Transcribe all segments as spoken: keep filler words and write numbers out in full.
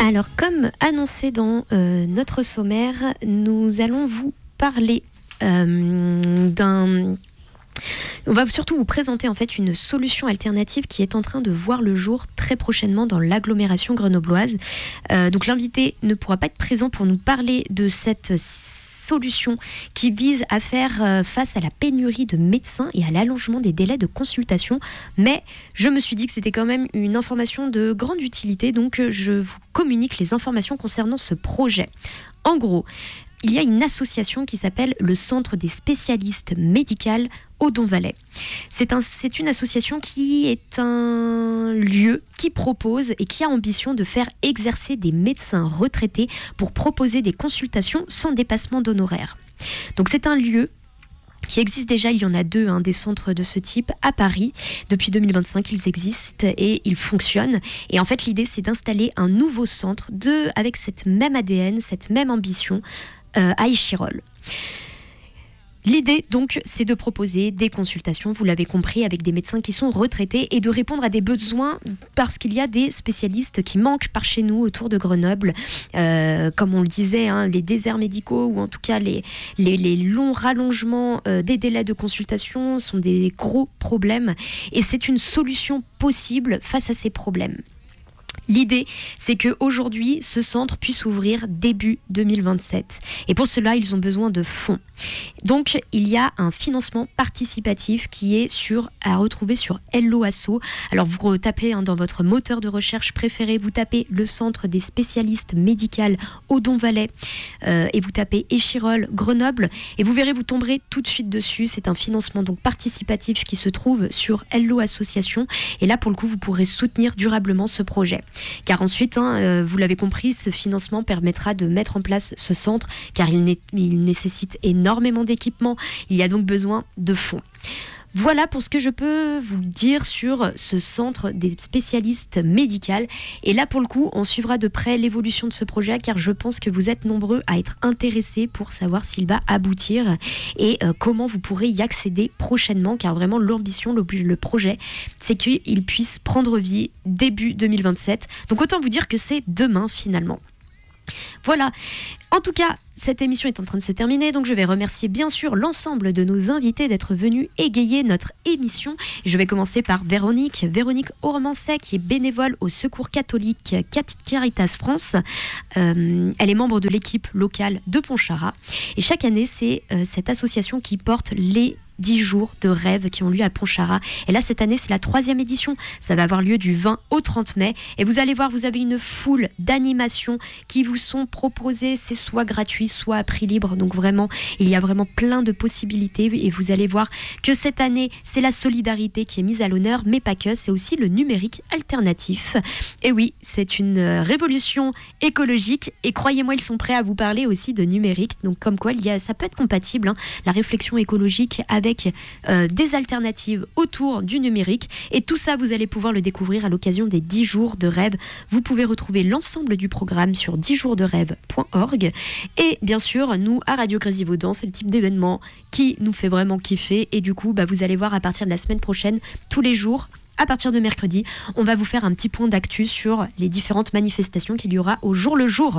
Alors, comme annoncé dans euh, notre sommaire, nous allons vous parler euh, d'un... On va surtout vous présenter en fait une solution alternative qui est en train de voir le jour très prochainement dans l'agglomération grenobloise. Euh, donc l'invité ne pourra pas être présent pour nous parler de cette solution qui vise à faire euh, face à la pénurie de médecins et à l'allongement des délais de consultation. Mais je me suis dit que c'était quand même une information de grande utilité, donc je vous communique les informations concernant ce projet. En gros, il y a une association qui s'appelle le Centre des spécialistes médicaux Odon-Valais. C'est, un, c'est une association qui est un lieu qui propose et qui a ambition de faire exercer des médecins retraités pour proposer des consultations sans dépassement d'honoraires. Donc c'est un lieu qui existe déjà, il y en a deux, hein, des centres de ce type à Paris. Depuis deux mille vingt-cinq, ils existent et ils fonctionnent. Et en fait, l'idée, c'est d'installer un nouveau centre de, avec cette même A D N, cette même ambition euh, à Échirolles. L'idée, donc, c'est de proposer des consultations, vous l'avez compris, avec des médecins qui sont retraités et de répondre à des besoins parce qu'il y a des spécialistes qui manquent par chez nous autour de Grenoble. Euh, comme on le disait, hein, les déserts médicaux ou en tout cas les, les, les longs rallongements euh, des délais de consultation sont des gros problèmes et c'est une solution possible face à ces problèmes. L'idée, c'est qu'aujourd'hui, ce centre puisse ouvrir début deux mille vingt-sept. Et pour cela, ils ont besoin de fonds. Donc, il y a un financement participatif qui est sur, à retrouver sur Hello Asso. Alors, vous retapez hein, dans votre moteur de recherche préféré, vous tapez le Centre des spécialistes médicaux Odon-Valais euh, et vous tapez Échirolles, Grenoble. Et vous verrez, vous tomberez tout de suite dessus. C'est un financement donc participatif qui se trouve sur Hello Association. Et là, pour le coup, vous pourrez soutenir durablement ce projet. Car ensuite, hein, euh, vous l'avez compris, ce financement permettra de mettre en place ce centre, car il, né- il nécessite énormément d'équipements. Il y a donc besoin de fonds. Voilà pour ce que je peux vous dire sur ce centre des spécialistes médicaux. Et là, pour le coup, on suivra de près l'évolution de ce projet, car je pense que vous êtes nombreux à être intéressés pour savoir s'il va aboutir et euh, comment vous pourrez y accéder prochainement, car vraiment l'ambition, le, le projet, c'est qu'il puisse prendre vie début deux mille vingt-sept. Donc autant vous dire que c'est demain finalement. Voilà. En tout cas, cette émission est en train de se terminer, donc je vais remercier bien sûr l'ensemble de nos invités d'être venus égayer notre émission. Je vais commencer par Véronique, Véronique Ormancet, qui est bénévole au Secours catholique Caritas France. Euh, elle est membre de l'équipe locale de Pontcharrat. Et chaque année, c'est euh, cette association qui porte les dix jours de rêve qui ont lieu à Pontcharrat. Et là, cette année, c'est la troisième édition. Ça va avoir lieu du vingt au trente mai. Et vous allez voir, vous avez une foule d'animations qui vous sont proposées. C'est soit gratuit, soit à prix libre. Donc vraiment, il y a vraiment plein de possibilités. Et vous allez voir que cette année, c'est la solidarité qui est mise à l'honneur, mais pas que. C'est aussi le numérique alternatif. Et oui, c'est une révolution écologique. Et croyez-moi, ils sont prêts à vous parler aussi de numérique. Donc comme quoi, il y a, ça peut être compatible, hein, la réflexion écologique avec avec euh, des alternatives autour du numérique. Et tout ça, vous allez pouvoir le découvrir à l'occasion des dix jours de rêve. Vous pouvez retrouver l'ensemble du programme sur dix jours de rêve point org. Et bien sûr, nous, à Radio Grésivaudan, c'est le type d'événement qui nous fait vraiment kiffer. Et du coup, bah, vous allez voir à partir de la semaine prochaine, tous les jours, à partir de mercredi, on va vous faire un petit point d'actu sur les différentes manifestations qu'il y aura au jour le jour.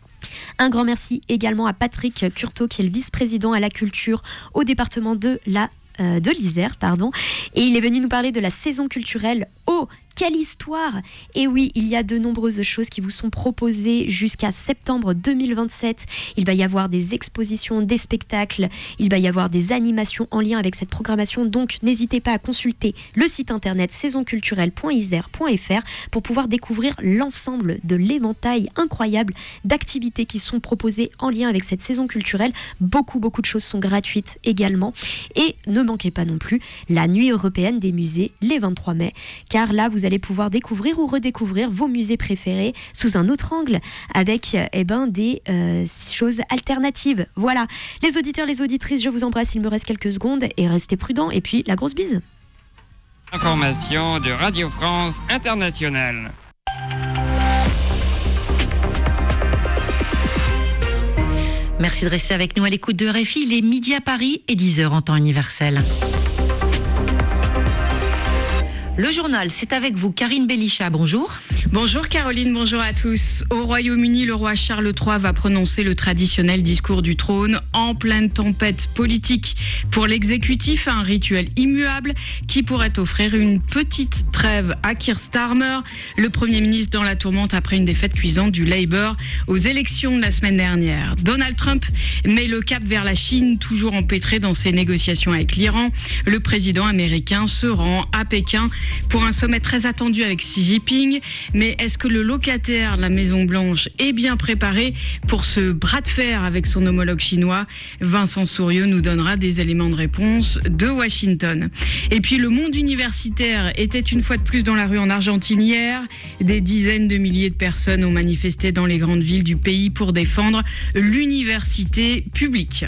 Un grand merci également à Patrick Curto, qui est le vice-président à la culture au département de la euh, de l'Isère, pardon. Et il est venu nous parler de la saison culturelle au Quelle histoire! Et oui, il y a de nombreuses choses qui vous sont proposées jusqu'à septembre deux mille vingt-sept. Il va y avoir des expositions, des spectacles, il va y avoir des animations en lien avec cette programmation. Donc, n'hésitez pas à consulter le site internet saison culturelle point isère point f r pour pouvoir découvrir l'ensemble de l'éventail incroyable d'activités qui sont proposées en lien avec cette saison culturelle. Beaucoup, beaucoup de choses sont gratuites également. Et ne manquez pas non plus la nuit européenne des musées, les vingt-trois mai, car là, vous allez pouvoir découvrir ou redécouvrir vos musées préférés sous un autre angle avec eh ben, des euh, choses alternatives. Voilà, les auditeurs, les auditrices, je vous embrasse, il me reste quelques secondes et restez prudents. Et puis, la grosse bise. Information de Radio France Internationale. Merci de rester avec nous à l'écoute de R F I. Il est midi à Paris et dix heures en temps universel. Le journal, c'est avec vous, Karine Bellichat, bonjour. Bonjour Caroline, bonjour à tous. Au Royaume-Uni, le roi Charles trois va prononcer le traditionnel discours du trône en pleine tempête politique. Pour l'exécutif, un rituel immuable qui pourrait offrir une petite trêve à Keir Starmer, le Premier ministre dans la tourmente après une défaite cuisante du Labour aux élections de la semaine dernière. Donald Trump met le cap vers la Chine, toujours empêtré dans ses négociations avec l'Iran. Le président américain se rend à Pékin pour un sommet très attendu avec Xi Jinping. Mais est-ce que le locataire de la Maison-Blanche est bien préparé pour ce bras de fer avec son homologue chinois? Vincent Souriau nous donnera des éléments de réponse de Washington. Et puis le monde universitaire était une fois de plus dans la rue en Argentine hier. Des dizaines de milliers de personnes ont manifesté dans les grandes villes du pays pour défendre l'université publique.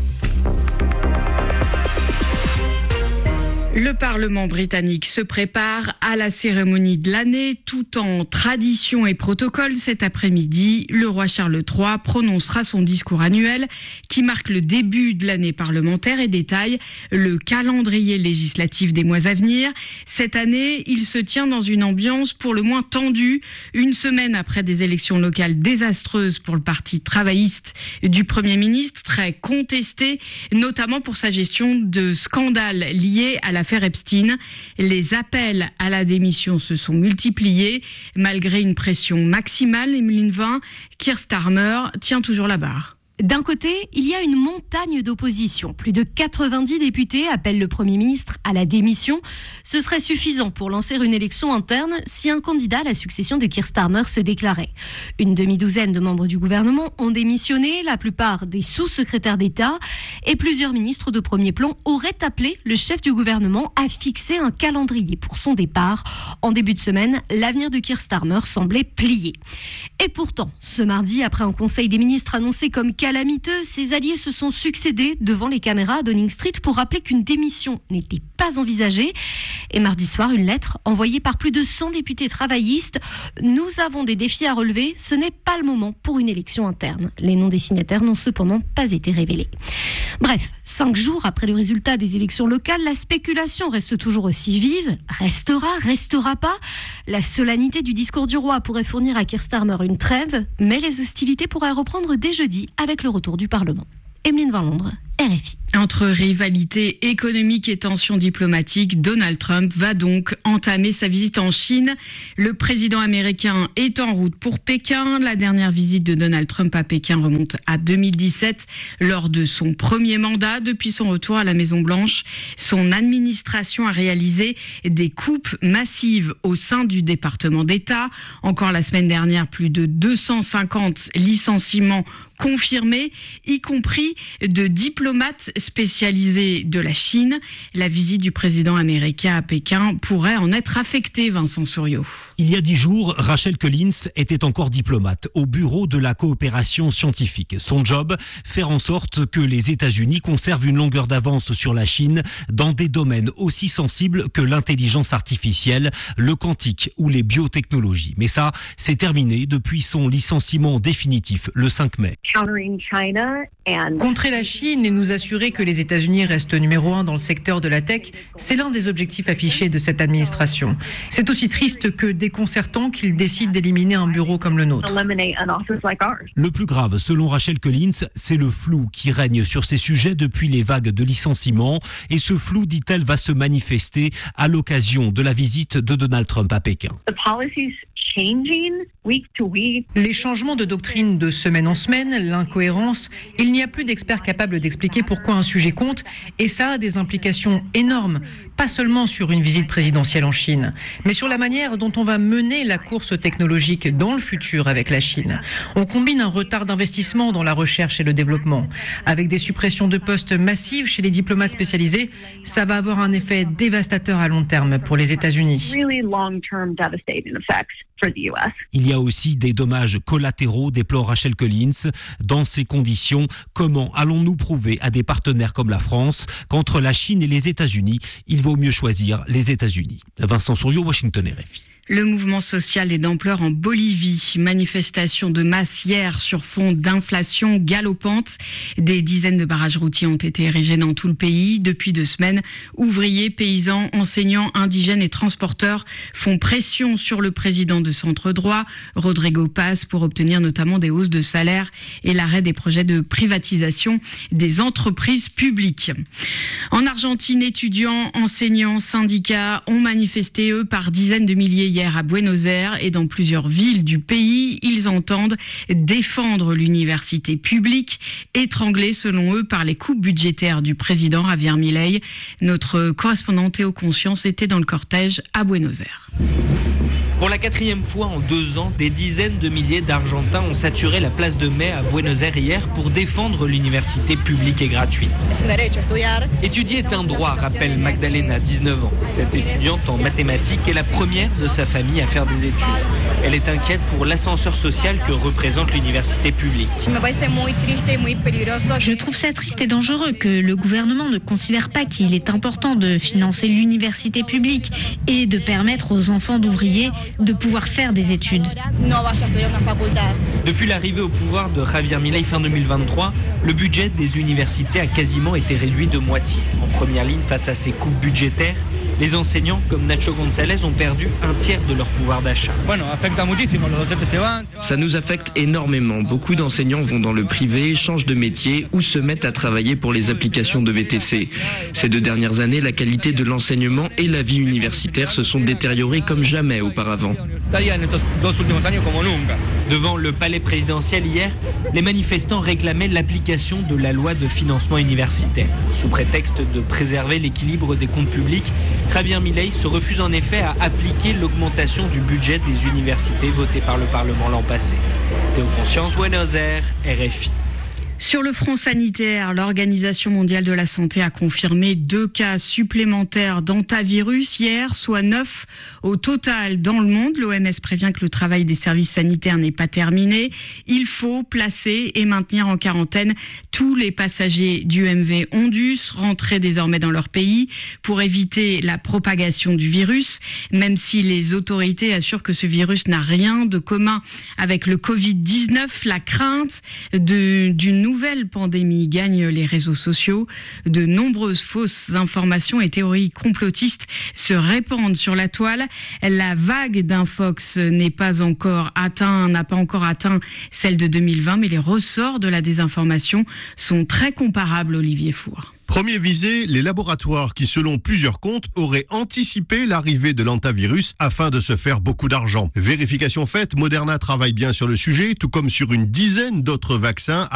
Le Parlement britannique se prépare à la cérémonie de l'année, tout en tradition et protocole. Cet après-midi, le roi Charles trois prononcera son discours annuel qui marque le début de l'année parlementaire et détaille le calendrier législatif des mois à venir. Cette année, il se tient dans une ambiance pour le moins tendue, une semaine après des élections locales désastreuses pour le parti travailliste du Premier ministre, très contesté, notamment pour sa gestion de scandales liés à la l'affaire Epstein. Les appels à la démission se sont multipliés. Malgré une pression maximale, Emeline Vin, Keir Starmer tient toujours la barre. D'un côté, il y a une montagne d'opposition. Plus de quatre-vingt-dix députés appellent le Premier ministre à la démission. Ce serait suffisant pour lancer une élection interne si un candidat à la succession de Keir Starmer se déclarait. Une demi-douzaine de membres du gouvernement ont démissionné, la plupart des sous-secrétaires d'État, et plusieurs ministres de premier plan auraient appelé le chef du gouvernement à fixer un calendrier pour son départ. En début de semaine, l'avenir de Keir Starmer semblait plié. Et pourtant, ce mardi, après un conseil des ministres annoncé comme calamiteux, ses alliés se sont succédés devant les caméras à Downing Street pour rappeler qu'une démission n'était pas envisagée. Et mardi soir, une lettre envoyée par plus de cent députés travaillistes. Nous avons des défis à relever, ce n'est pas le moment pour une élection interne. Les noms des signataires n'ont cependant pas été révélés. Bref, cinq jours après le résultat des élections locales, la spéculation reste toujours aussi vive. Restera, restera pas. La solennité du discours du roi pourrait fournir à Keir Starmer une trêve, mais les hostilités pourraient reprendre dès jeudi avec le retour du Parlement. Emeline Van Londres, R F I. Entre rivalité économique et tensions diplomatiques, Donald Trump va donc entamer sa visite en Chine. Le président américain est en route pour Pékin. La dernière visite de Donald Trump à Pékin remonte à deux mille dix-sept, lors de son premier mandat. Depuis son retour à la Maison-Blanche, son administration a réalisé des coupes massives au sein du département d'État. Encore la semaine dernière, plus de deux cent cinquante licenciements confirmés, y compris de diplomates spécialisés de la Chine. La visite du président américain à Pékin pourrait en être affectée, Vincent Souriau. Il y a dix jours, Rachel Collins était encore diplomate au bureau de la coopération scientifique. Son job, faire en sorte que les États-Unis conservent une longueur d'avance sur la Chine dans des domaines aussi sensibles que l'intelligence artificielle, le quantique ou les biotechnologies. Mais ça, c'est terminé depuis son licenciement définitif le cinq mai. Contrer la Chine et nous assurer que les États-Unis restent numéro un dans le secteur de la tech, c'est l'un des objectifs affichés de cette administration. C'est aussi triste que déconcertant qu'ils décident d'éliminer un bureau comme le nôtre. Le plus grave, selon Rachel Collins, c'est le flou qui règne sur ces sujets depuis les vagues de licenciements. Et ce flou, dit-elle, va se manifester à l'occasion de la visite de Donald Trump à Pékin. Les changements de doctrine de semaine en semaine, l'incohérence, il n'y a plus d'experts capables d'expliquer pourquoi un sujet compte, et ça a des implications énormes, pas seulement sur une visite présidentielle en Chine, mais sur la manière dont on va mener la course technologique dans le futur avec la Chine. On combine un retard d'investissement dans la recherche et le développement, avec des suppressions de postes massives chez les diplomates spécialisés, ça va avoir un effet dévastateur à long terme pour les États-Unis. Il y a aussi des dommages collatéraux, déplore Rachel Collins. Dans ces conditions, comment allons-nous prouver à des partenaires comme la France qu'entre la Chine et les États-Unis, il vaut mieux choisir les États-Unis? Vincent Souriau, Washington, R F I. Le mouvement social est d'ampleur en Bolivie. Manifestation de masse hier sur fond d'inflation galopante. Des dizaines de barrages routiers ont été érigés dans tout le pays. Depuis deux semaines, ouvriers, paysans, enseignants, indigènes et transporteurs font pression sur le président de centre droit, Rodrigo Paz, pour obtenir notamment des hausses de salaire et l'arrêt des projets de privatisation des entreprises publiques. En Argentine, étudiants, enseignants, syndicats ont manifesté, eux, par dizaines de milliers hier à Buenos Aires et dans plusieurs villes du pays. Ils entendent défendre l'université publique, étranglée selon eux par les coupes budgétaires du président Javier Milei. Notre correspondant Théo Conscience était dans le cortège à Buenos Aires. Pour la quatrième fois en deux ans, des dizaines de milliers d'Argentins ont saturé la place de Mai à Buenos Aires hier pour défendre l'université publique et gratuite. Étudier est un droit, rappelle Magdalena, dix-neuf ans. Cette étudiante en mathématiques est la première de sa famille à faire des études. Elle est inquiète pour l'ascenseur social que représente l'université publique. Je trouve ça triste et dangereux que le gouvernement ne considère pas qu'il est important de financer l'université publique et de permettre aux enfants d'ouvriers de pouvoir faire des études. Depuis l'arrivée au pouvoir de Javier Milei fin deux mille vingt-trois, le budget des universités a quasiment été réduit de moitié. En première ligne face à ces coupes budgétaires, les enseignants comme Nacho González ont perdu un tiers de leur pouvoir d'achat. Ça nous affecte énormément. Beaucoup d'enseignants vont dans le privé, changent de métier ou se mettent à travailler pour les applications de V T C. Ces deux dernières années, la qualité de l'enseignement et la vie universitaire se sont détériorées comme jamais auparavant. Devant le palais présidentiel hier, les manifestants réclamaient l'application de la loi de financement universitaire. Sous prétexte de préserver l'équilibre des comptes publics, Javier Milei se refuse en effet à appliquer l'augmentation du budget des universités votée par le Parlement l'an passé. Théo Conscience, Buenos Aires, R F I. Sur le front sanitaire, l'Organisation mondiale de la santé a confirmé deux cas supplémentaires d'hantavirus hier, soit neuf au total dans le monde. L'O M S prévient que le travail des services sanitaires n'est pas terminé. Il faut placer et maintenir en quarantaine tous les passagers du M V Ondus, rentrés désormais dans leur pays, pour éviter la propagation du virus, même si les autorités assurent que ce virus n'a rien de commun avec le covid dix-neuf. La crainte de, d'une nouvelle pandémie gagne les réseaux sociaux. De nombreuses fausses informations et théories complotistes se répandent sur la toile. La vague d'infox n'est pas encore atteint, n'a pas encore atteint celle de deux mille vingt, mais les ressorts de la désinformation sont très comparables, Olivier Four. Premier visé, les laboratoires qui, selon plusieurs comptes, auraient anticipé l'arrivée de l'hantavirus afin de se faire beaucoup d'argent. Vérification faite, Moderna travaille bien sur le sujet, tout comme sur une dizaine d'autres vaccins